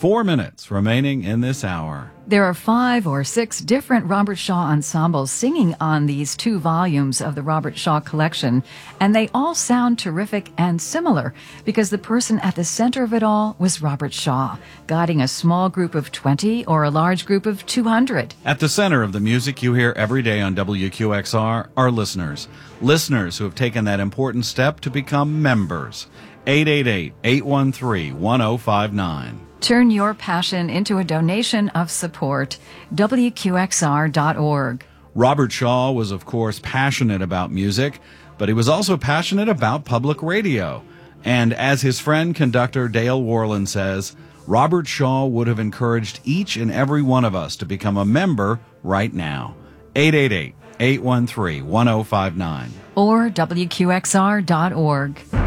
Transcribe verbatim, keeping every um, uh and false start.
Four minutes remaining in this hour. There are five or six different Robert Shaw ensembles singing on these two volumes of the Robert Shaw collection, and they all sound terrific and similar because the person at the center of it all was Robert Shaw, guiding a small group of twenty or a large group of two hundred. At the center of the music you hear every day on W Q X R are listeners. Listeners who have taken that important step to become members. eight eight eight, eight one three, one zero five nine. Turn your passion into a donation of support. W Q X R dot org. Robert Shaw was, of course, passionate about music, but he was also passionate about public radio. And as his friend conductor Dale Worland says, Robert Shaw would have encouraged each and every one of us to become a member right now. eight eight eight, eight one three, one zero five nine. Or W Q X R dot org.